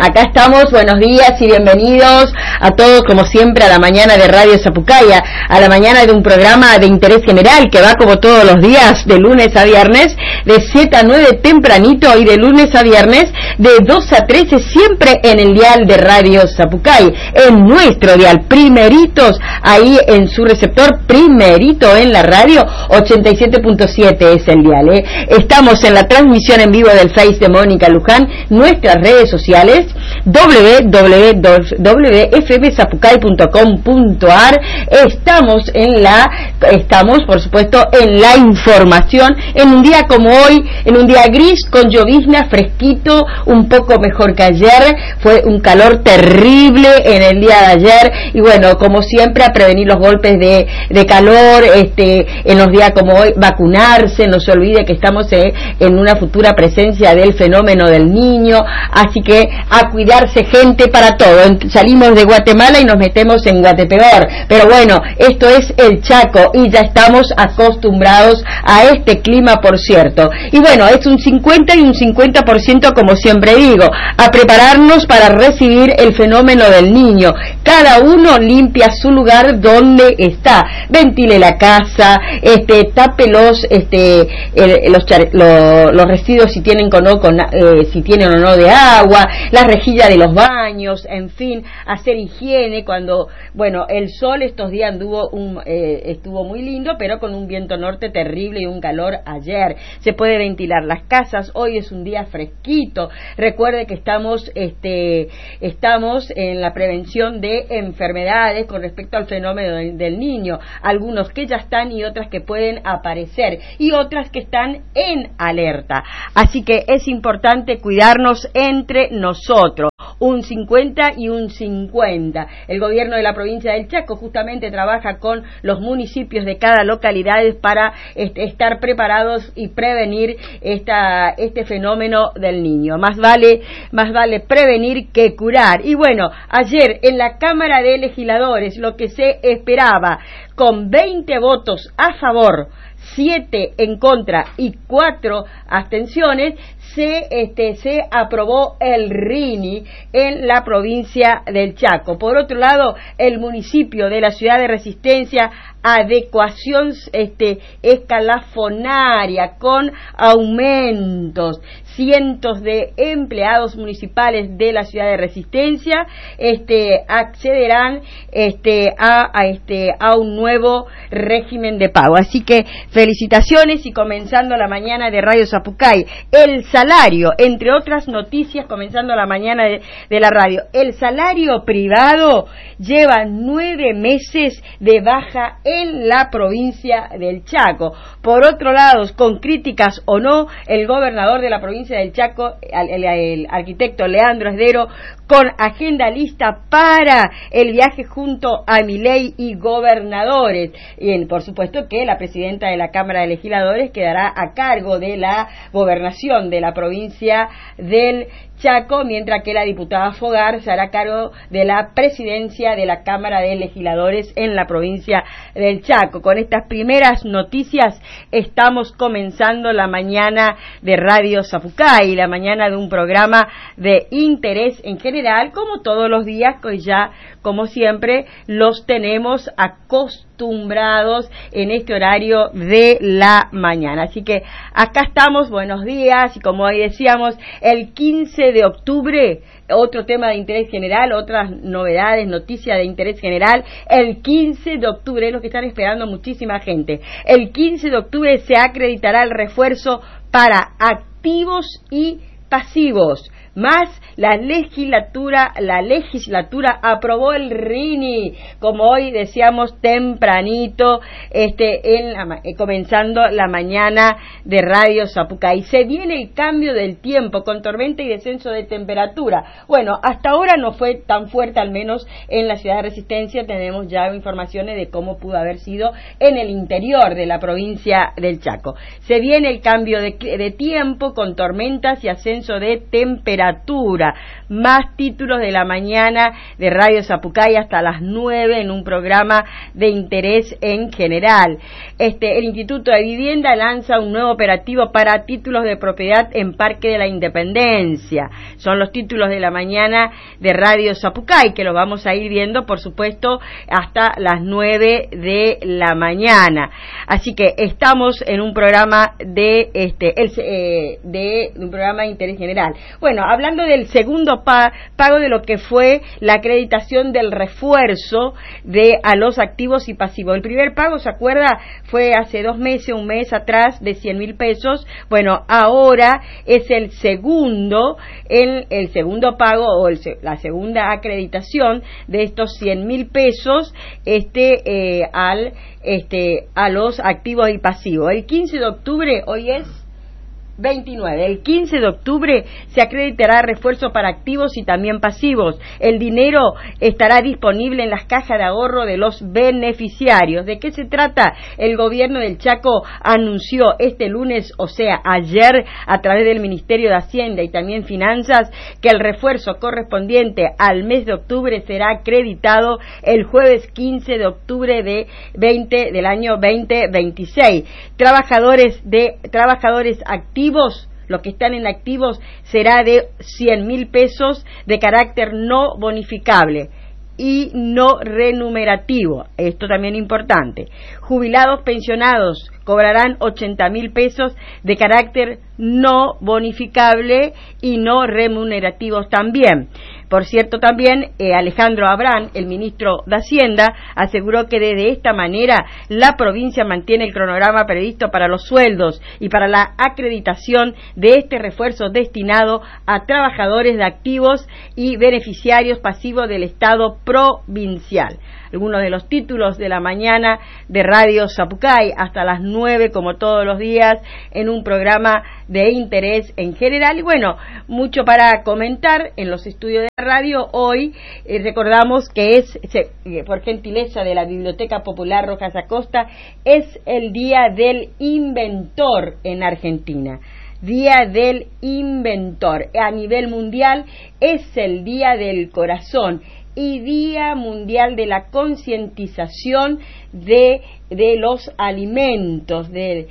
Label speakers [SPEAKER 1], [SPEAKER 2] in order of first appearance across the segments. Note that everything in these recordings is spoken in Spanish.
[SPEAKER 1] Acá estamos, buenos días y bienvenidos a todos, como siempre, a la mañana de Radio Zapucaya, a la mañana de un programa de interés general que va como todos los días, de lunes a viernes, de 7 a 9 tempranito y de lunes a viernes, de 2 a 13, siempre en el dial de Radio Zapucay, en nuestro dial, primeritos, ahí en su receptor, primerito en la radio, 87.7 es el dial, Estamos en la transmisión en vivo del Face de Mónica Luján, nuestras redes sociales, www.fmzapucay.com.ar. Estamos por supuesto en la información, en un día como hoy, en un día gris, con llovizna, fresquito, un poco mejor que ayer. Fue un calor terrible en el día de ayer, y bueno, como siempre, a prevenir los golpes de calor, en los días como hoy, vacunarse, no se olvide que estamos en una futura presencia del fenómeno del niño, así que a cuidarse, gente, para todo. Salimos de Guatemala y nos metemos en Guatepeor, pero bueno, esto es el Chaco y ya estamos acostumbrados a este clima, por cierto. Y bueno, es un 50 y un 50%, como siempre digo, a prepararnos para recibir el fenómeno del niño. Cada uno limpia su lugar donde está, ventile la casa, tape los residuos si tienen si tienen o no de agua, la rejilla de los baños, en fin, hacer higiene cuando, bueno, el sol estos días estuvo muy lindo, pero con un viento norte terrible y un calor ayer. Se puede ventilar las casas, hoy es un día fresquito. Recuerde que estamos en la prevención de enfermedades con respecto al fenómeno del niño, algunos que ya están y otras que pueden aparecer y otras que están en alerta. Así que es importante cuidarnos entre nosotros. Un 50 y un 50. El gobierno de la provincia del Chaco justamente trabaja con los municipios de cada localidad para estar preparados y prevenir este fenómeno del niño. Más vale prevenir que curar. Y bueno, ayer en la Cámara de Legisladores, lo que se esperaba, con 20 votos a favor, 7 en contra y 4 abstenciones, se aprobó el RINI en la provincia del Chaco. Por otro lado, el municipio de la ciudad de Resistencia, adecuación escalafonaria con aumentos. Cientos de empleados municipales de la ciudad de Resistencia accederán a un nuevo régimen de pago. Así que felicitaciones, y comenzando la mañana de Radio Zapucay, el salario, entre otras noticias, comenzando la mañana de la radio, el salario privado lleva 9 meses de baja en la provincia del Chaco. Por otro lado, con críticas o no, el gobernador de la provincia del Chaco, el arquitecto Leandro Esdero, con agenda lista para el viaje junto a Milei y gobernadores. Y por supuesto que la presidenta de la Cámara de Legisladores quedará a cargo de la gobernación de la provincia del Chaco, mientras que la diputada Fogar se hará cargo de la presidencia de la Cámara de Legisladores en la provincia del Chaco. Con estas primeras noticias estamos comenzando la mañana de Radio Zapucay, la mañana de un programa de interés en general, como todos los días, que ya, como siempre, los tenemos acostumbrados en este horario de la mañana. Así que acá estamos, buenos días, y como hoy decíamos, el 15 de octubre, otro tema de interés general, otras novedades, noticias de interés general. El 15 de octubre es lo que están esperando muchísima gente. El 15 de octubre se acreditará el refuerzo para activos y pasivos. Más la legislatura aprobó el RINI, como hoy decíamos tempranito, comenzando la mañana de Radio Zapucay. Se viene el cambio del tiempo con tormenta y descenso de temperatura. Bueno, hasta ahora no fue tan fuerte, al menos en la ciudad de Resistencia. Tenemos ya informaciones de cómo pudo haber sido en el interior de la provincia del Chaco. Se viene el cambio de tiempo con tormentas y ascenso de temperatura. literatura, más títulos de la mañana de Radio Zapucay hasta las 9 en un programa de interés en general. El Instituto de Vivienda lanza un nuevo operativo para títulos de propiedad en Parque de la Independencia. Son los títulos de la mañana de Radio Zapucay, que los vamos a ir viendo, por supuesto, hasta las 9 de la mañana. Así que estamos en un programa de un programa de interés general. Bueno, hablando del segundo pago de lo que fue la acreditación del refuerzo a los activos y pasivos. El primer pago, ¿se acuerda? Fue hace 2 meses, un mes atrás, de 100.000 pesos. Bueno, ahora es el segundo pago o la segunda acreditación de estos 100.000 pesos a los activos y pasivos. El 15 de octubre, hoy es 29. El 15 de octubre se acreditará refuerzo para activos y también pasivos. El dinero estará disponible en las cajas de ahorro de los beneficiarios. ¿De qué se trata? El gobierno del Chaco anunció este lunes, o sea, ayer, a través del Ministerio de Hacienda y también Finanzas, que el refuerzo correspondiente al mes de octubre será acreditado el jueves 15 de octubre del año 2026. Trabajadores activos, los que están en activos, será de 100.000 pesos de carácter no bonificable y no remunerativo. Esto también es importante. Jubilados pensionados cobrarán 80.000 pesos de carácter no bonificable y no remunerativos también. Por cierto, también Alejandro Abrán, el ministro de Hacienda, aseguró que de esta manera la provincia mantiene el cronograma previsto para los sueldos y para la acreditación de este refuerzo destinado a trabajadores de activos y beneficiarios pasivos del Estado provincial. Algunos de los títulos de la mañana de Radio Zapucay hasta las 9, como todos los días, en un programa de interés en general. Y bueno, mucho para comentar en los estudios de la radio. Hoy recordamos que por gentileza de la Biblioteca Popular Rojas Acosta, es el Día del Inventor en Argentina. Día del Inventor. A nivel mundial es el Día del Corazón y Día Mundial de la Concientización de los alimentos, de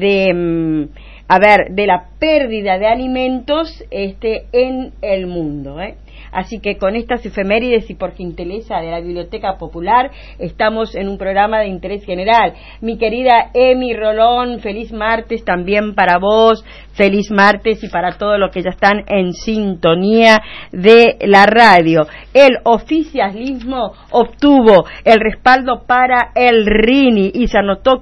[SPEAKER 1] la pérdida de alimentos en el mundo, Así que con estas efemérides y por gentileza de la Biblioteca Popular estamos en un programa de interés general. Mi querida Emi Rolón, feliz martes también para vos, feliz martes y para todos los que ya están en sintonía de la radio. El oficialismo obtuvo el respaldo para el RINI y se anotó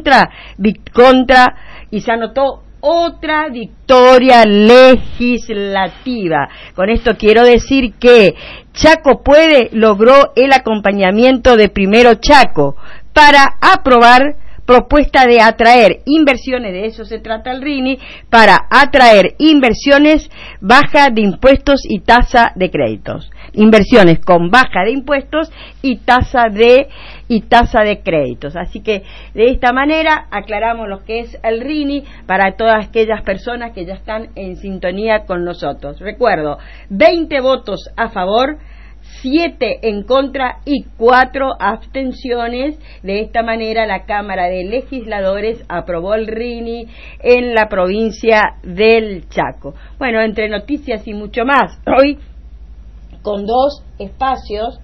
[SPEAKER 1] otra victoria legislativa. Con esto quiero decir que Chaco Puede logró el acompañamiento de Primero Chaco para aprobar propuesta de atraer inversiones, de eso se trata el RINI, para atraer inversiones baja de impuestos y tasa de créditos. Inversiones con baja de impuestos y tasa de créditos. Así que de esta manera aclaramos lo que es el RINI para todas aquellas personas que ya están en sintonía con nosotros. Recuerdo, 20 votos a favor, 7 en contra y 4 abstenciones. De esta manera la Cámara de Legisladores aprobó el RINI en la provincia del Chaco. Bueno, entre noticias y mucho más, hoy con 2 espacios,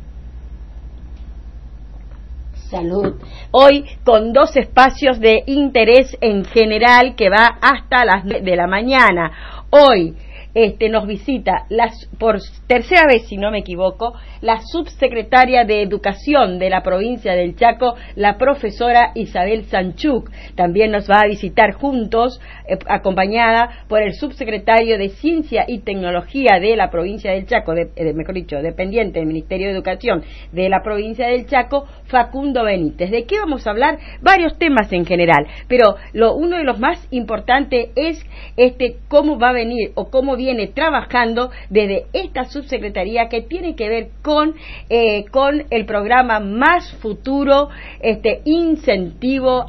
[SPEAKER 1] hoy con 2 espacios de interés en general que va hasta las 9 de la mañana. Hoy nos visita por tercera vez, si no me equivoco, la subsecretaria de Educación de la provincia del Chaco, la profesora Isabel Sanchuk. También nos va a visitar juntos, acompañada por el subsecretario de Ciencia y Tecnología de la provincia del Chaco, mejor dicho, dependiente del Ministerio de Educación de la provincia del Chaco, Facundo Benítez. ¿De qué vamos a hablar? Varios temas en general, pero uno de los más importantes es cómo va a venir o cómo viene trabajando desde esta subsecretaría que tiene que ver con el programa Más Futuro, incentivo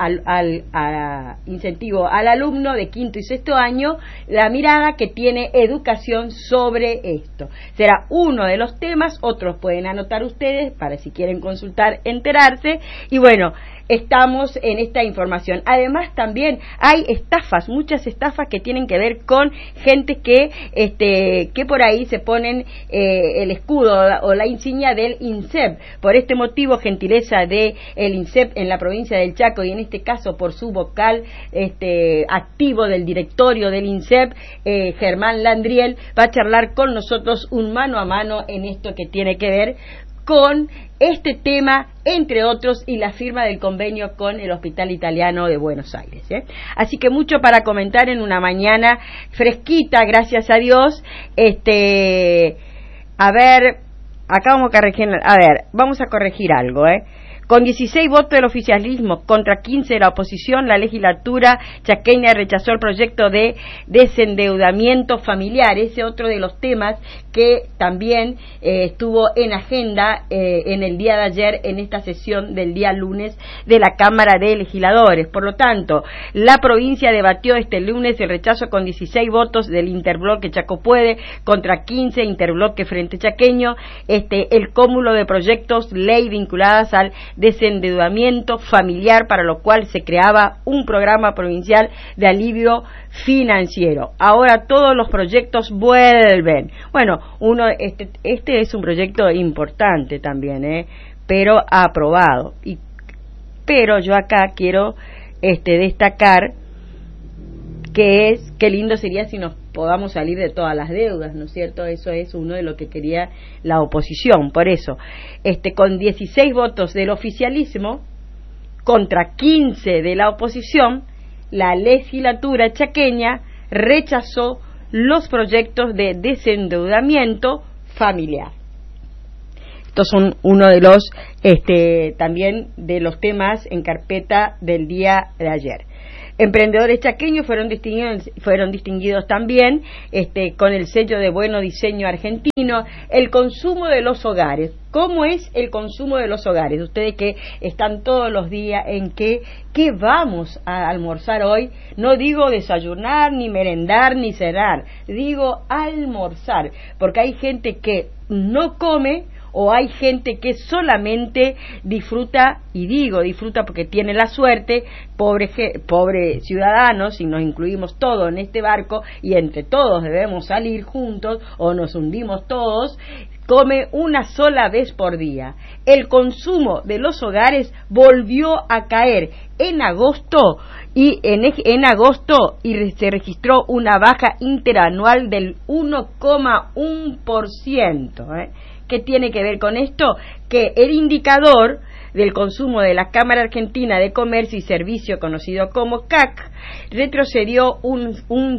[SPEAKER 1] incentivo al alumno de quinto y sexto año, la mirada que tiene educación sobre esto. Será uno de los temas, otros pueden anotar ustedes para si quieren consultar, enterarse, y bueno, estamos en esta información. Además también hay estafas, muchas estafas que tienen que ver con gente que por ahí se ponen el escudo o la insignia del INSEP. Por este motivo, gentileza de el INSEP en la provincia del Chaco, y en este caso por su vocal activo del directorio del INSEP, Germán Landriel, va a charlar con nosotros un mano a mano en esto que tiene que ver con este tema, entre otros, y la firma del convenio con el Hospital Italiano de Buenos Aires. Así que mucho para comentar en una mañana fresquita, gracias a Dios. A ver, acá vamos a corregir algo, Con 16 votos del oficialismo contra 15 de la oposición, la legislatura chaqueña rechazó el proyecto de desendeudamiento familiar. Ese otro de los temas que también estuvo en agenda en el día de ayer, en esta sesión del día lunes de la Cámara de Legisladores. Por lo tanto, la provincia debatió este lunes el rechazo con 16 votos del Interbloque Chaco Puede contra 15 Interbloque Frente Chaqueño, el cúmulo de proyectos ley vinculadas al desendeudamiento familiar, para lo cual se creaba un programa provincial de alivio financiero. Ahora todos los proyectos vuelven. Bueno, este es un proyecto importante también, pero aprobado. Pero yo acá quiero destacar qué lindo sería si nos podamos salir de todas las deudas, ¿no es cierto? Eso es uno de lo que quería la oposición. Por eso, con 16 votos del oficialismo contra 15 de la oposición, la legislatura chaqueña rechazó los proyectos de desendeudamiento familiar. Estos son uno de los también de los temas en carpeta del día de ayer. Emprendedores chaqueños fueron distinguidos también con el sello de Bueno Diseño Argentino. El consumo de los hogares. ¿Cómo es el consumo de los hogares? Ustedes que están todos los días en ¿qué vamos a almorzar hoy? No digo desayunar, ni merendar, ni cenar. Digo almorzar. Porque hay gente que no come, o hay gente que solamente disfruta, y digo disfruta porque tiene la suerte, pobre ciudadanos, y nos incluimos todos en este barco, y entre todos debemos salir juntos, o nos hundimos todos, come una sola vez por día. El consumo de los hogares volvió a caer en agosto, y en agosto se registró una baja interanual del 1,1%. ¿Qué tiene que ver con esto? Que el indicador del consumo de la Cámara Argentina de Comercio y Servicio, conocido como CAC, retrocedió un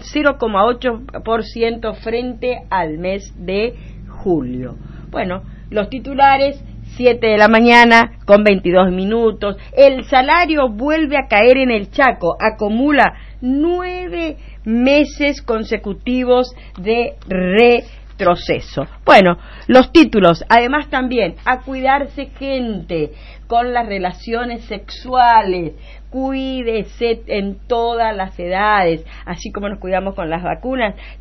[SPEAKER 1] 0,8% frente al mes de julio. Bueno, los titulares, 7 de la mañana con 22 minutos. El salario vuelve a caer en el Chaco, acumula 9 meses consecutivos de retroceso. Bueno, los títulos, además también, a cuidarse gente con las relaciones sexuales, cuídese en todas las edades, así como nos cuidamos con las vacunas.